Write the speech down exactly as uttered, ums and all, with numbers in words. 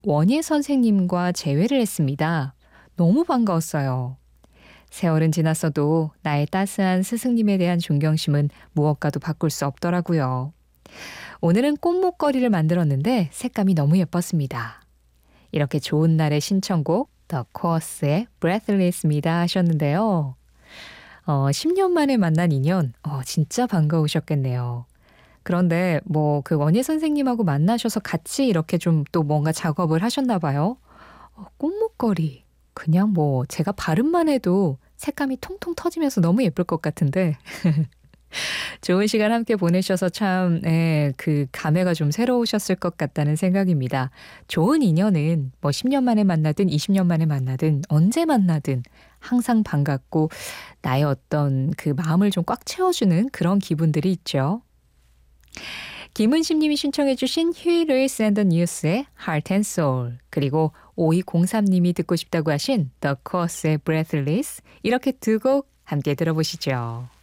원예 선생님과 재회를 했습니다. 너무 반가웠어요. 세월은 지났어도 나의 따스한 스승님에 대한 존경심은 무엇과도 바꿀 수 없더라고요. 오늘은 꽃목걸이를 만들었는데 색감이 너무 예뻤습니다. 이렇게 좋은 날의 신청곡 The Course의 Breathless입니다 하셨는데요. 어, 십 년 만에 만난 인연, 어, 진짜 반가우셨겠네요. 그런데 뭐 그 원예 선생님하고 만나셔서 같이 이렇게 좀 또 뭔가 작업을 하셨나 봐요. 어, 꽃목걸이. 그냥 뭐 제가 발음만 해도 색감이 통통 터지면서 너무 예쁠 것 같은데 좋은 시간 함께 보내셔서 참, 예, 그 감회가 좀 새로우셨을 것 같다는 생각입니다. 좋은 인연은 뭐 십 년 만에 만나든 이십 년 만에 만나든 언제 만나든 항상 반갑고 나의 어떤 그 마음을 좀 꽉 채워주는 그런 기분들이 있죠. 김은심 님이 신청해 주신 휴이 루이스 앤 더 뉴스의 Heart and Soul, 그리고 오이공삼 님이 듣고 싶다고 하신 The Course의 Breathless, 이렇게 두 곡 함께 들어보시죠.